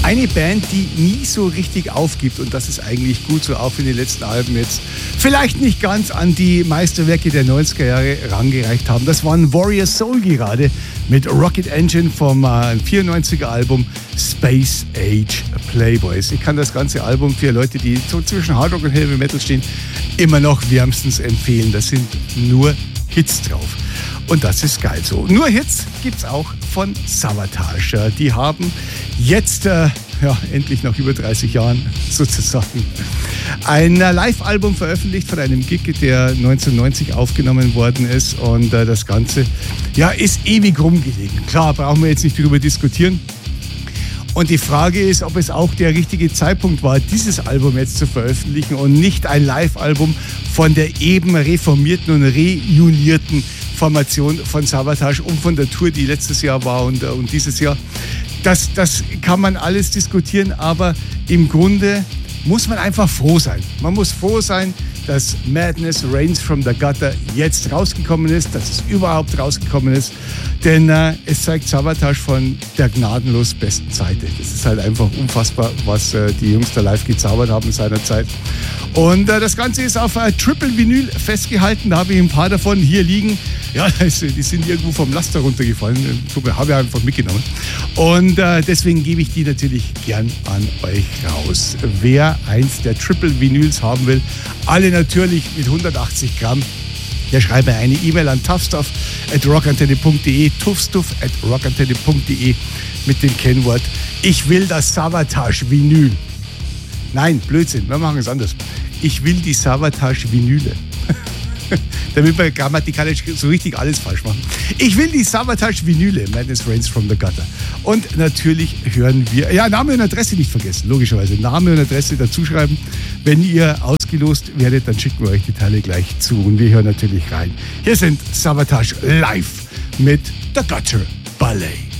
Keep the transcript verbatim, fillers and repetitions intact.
Eine Band, die nie so richtig aufgibt, und das ist eigentlich gut so, auch wenn die letzten Alben jetzt vielleicht nicht ganz an die Meisterwerke der neunziger Jahre rangereicht haben. Das waren Warrior Soul gerade mit Rocket Engine vom äh, vierundneunziger Album Space Age Playboys. Ich kann das ganze Album für Leute, die so zwischen Hard Rock und Heavy Metal stehen, immer noch wärmstens empfehlen. Da sind nur Hits drauf. Und das ist geil so. Nur Hits gibt's auch von Savatage. Die haben jetzt, äh, ja, endlich nach über dreißig Jahren sozusagen, ein äh, Live-Album veröffentlicht von einem Gig, der neunzehnhundertneunzig aufgenommen worden ist. Und äh, das Ganze, ja, ist ewig rumgelegen. Klar, brauchen wir jetzt nicht drüber diskutieren. Und die Frage ist, ob es auch der richtige Zeitpunkt war, dieses Album jetzt zu veröffentlichen und nicht ein Live-Album von der eben reformierten und reunierten Formation von Savatage und von der Tour, die letztes Jahr war und, und dieses Jahr. Das, das kann man alles diskutieren, aber im Grunde muss man einfach froh sein. Man muss froh sein, dass Madness Reigns from the Gutter jetzt rausgekommen ist, dass es überhaupt rausgekommen ist. Denn äh, es zeigt Savatage von der gnadenlos besten Seite. Das ist halt einfach unfassbar, was äh, die Jungs da live gezaubert haben in seiner Zeit. Und äh, das Ganze ist auf äh, Triple Vinyl festgehalten. Da habe ich ein paar davon hier liegen. Ja, die sind irgendwo vom Laster runtergefallen. Habe ich einfach mitgenommen. Und äh, deswegen gebe ich die natürlich gern an euch raus. Wer eins der Triple Vinyls haben will, alle natürlich mit hundertachtzig Gramm, der schreibe eine E-Mail an toughstuff at rockantenne punkt de, toughstuff at rockantenne punkt de mit dem Kennwort ich will das Savatage Vinyl. Nein, Blödsinn, wir machen es anders. Ich will die Savatage Vinyle. Damit wir grammatikalisch so richtig alles falsch machen. Ich will die Savatage Vinyle, Madness Reigns from the Gutter. Und natürlich hören wir, ja, Name und Adresse nicht vergessen, logischerweise. Name und Adresse dazu schreiben. Wenn ihr ausgelost werdet, dann schicken wir euch die Teile gleich zu. Und wir hören natürlich rein. Hier sind Savatage live mit The Gutter Ballet.